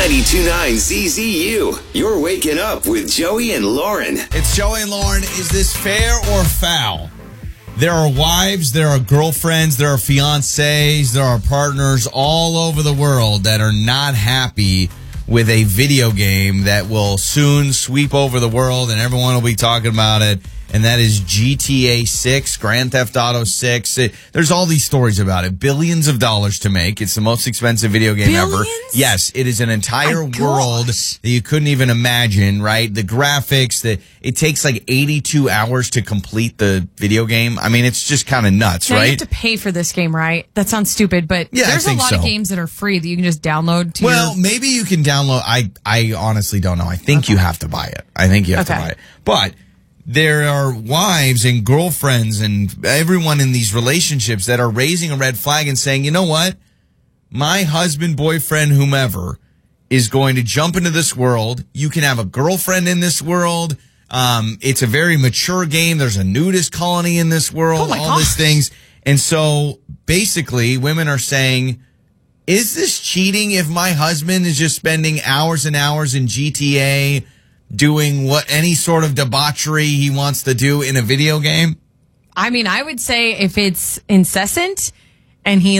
92.9 ZZU. You're waking up with Joey and Lauren. It's Joey and Lauren. Is this fair or foul? There are wives, there are girlfriends, there are fiancés, there are partners all over the world that are not happy with a video game that will soon sweep over the world and everyone will be talking about it. And that is GTA 6, Grand Theft Auto 6. There's all these stories about it. Billions of dollars to make. It's the most expensive video game ever. Yes, it is an entire world that you couldn't even imagine, right? The graphics, it takes like 82 hours to complete the video game. I mean, it's just kind of nuts, now right? You have to pay for this game, right? That sounds stupid, but yeah, there's a lot of games that are free that you can just download to maybe you can download. I honestly don't know. I think you have to buy it. I think you have to buy it. But there are wives and girlfriends and everyone in these relationships that are raising a red flag and saying, you know what? My husband, boyfriend, whomever is going to jump into this world. You can have a girlfriend in this world. It's a very mature game. There's a nudist colony in this world, all these things. And so basically women are saying, is this cheating if my husband is just spending hours and hours in GTA doing any sort of debauchery he wants to do in a video game? I mean, I would say if it's incessant and he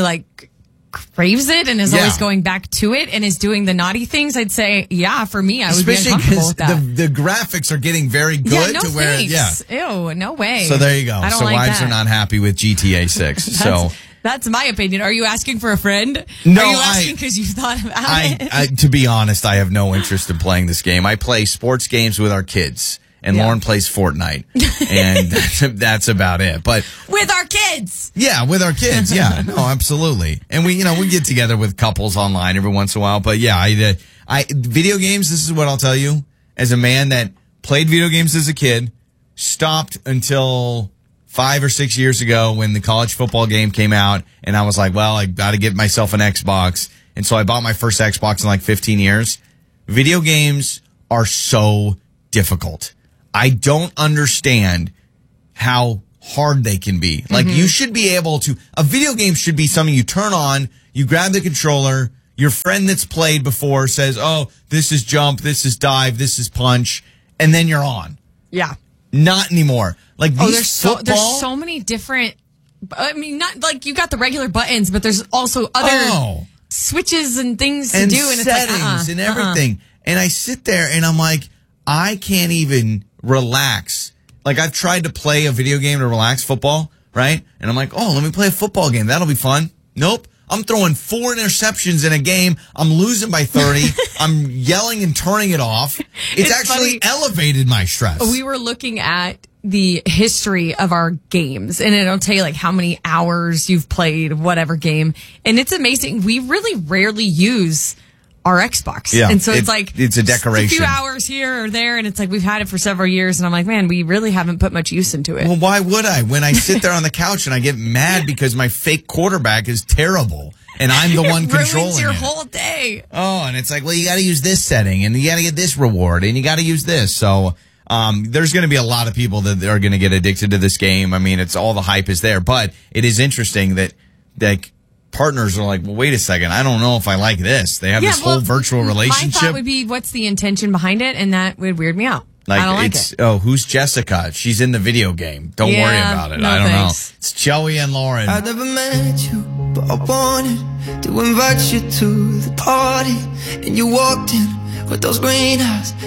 craves it and is always going back to it and is doing the naughty things, I'd say, yeah, for me, I would be uncomfortable with that. The graphics are getting very good no to where, thanks. Ew, no way. So there you go. I don't so like wives that. are not happy with GTA 6. That's my opinion. Are you asking for a friend? No, Are you asking because you thought about it? To be honest, I have no interest in playing this game. I play sports games with our kids, and Lauren plays Fortnite, and that's about it. But with our kids, with our kids, no, absolutely. And we get together with couples online every once in a while. But video games. This is what I'll tell you. As a man that played video games as a kid, stopped until 5 or 6 years ago when the college football game came out, and I was like, well, I got to get myself an Xbox. And so I bought my first Xbox in 15 years. Video games are so difficult. I don't understand how hard they can be. You should be able to, a video game should be something you turn on, you grab the controller, your friend that's played before says, oh, this is jump, this is dive, this is punch, and then you're on. Yeah. Not anymore. There's so many different. I mean, not you got the regular buttons, but there's also other switches and things to do, and settings and everything. And I sit there and I'm like, I can't even relax. I've tried to play a video game to relax, football, right? And I'm like, oh, let me play a football game. That'll be fun. Nope. I'm throwing 4 interceptions in a game. I'm losing by 30. I'm yelling and turning it off. It's actually elevated my stress. We were looking at the history of our games, and it'll tell you how many hours you've played whatever game. And it's amazing. We really rarely use our Xbox. Yeah, and so it's a decoration. A few hours here or there, and it's we've had it for several years, and I'm like, man, we really haven't put much use into it. Well, why would I? When I sit there on the couch and I get mad because my fake quarterback is terrible and I'm the one controlling it. It ruins your whole day. Oh, and it's well, you got to use this setting and you got to get this reward and you got to use this. So there's going to be a lot of people that are going to get addicted to this game. I mean, it's all the hype is there, but it is interesting that partners are well, wait a second, I don't know if I like this. They have this whole virtual relationship. My thought would be, what's the intention behind it? And that would weird me out. I don't like it. Oh, who's Jessica? She's in the video game. Don't worry about it. I don't know. It's Joey and Lauren. I never met you, but I wanted to invite you to the party. And you walked in with those green eyes.